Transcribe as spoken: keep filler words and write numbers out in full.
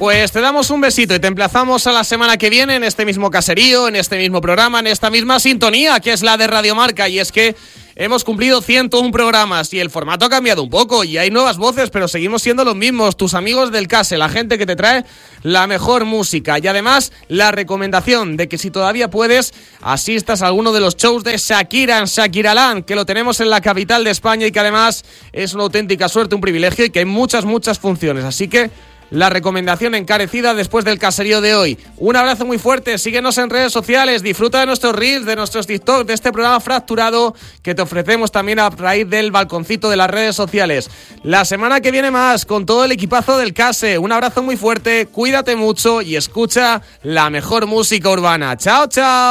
Pues te damos un besito y te emplazamos a la semana que viene en este mismo caserío, en este mismo programa, en esta misma sintonía que es la de Radio Marca. Y es que hemos cumplido ciento uno programas y el formato ha cambiado un poco y hay nuevas voces, pero seguimos siendo los mismos, tus amigos del Case, la gente que te trae la mejor música. Y además la recomendación de que si todavía puedes asistas a alguno de los shows de Shakira en Shakiraland, que lo tenemos en la capital de España y que además es una auténtica suerte, un privilegio y que hay muchas, muchas funciones. Así que la recomendación encarecida después del caserío de hoy. Un abrazo muy fuerte, síguenos en redes sociales, disfruta de nuestros reels, de nuestros TikTok, de este programa fracturado que te ofrecemos también a raíz del balconcito de las redes sociales. La semana que viene más con todo el equipazo del Case. Un abrazo muy fuerte, cuídate mucho y escucha la mejor música urbana. ¡Chao, chao!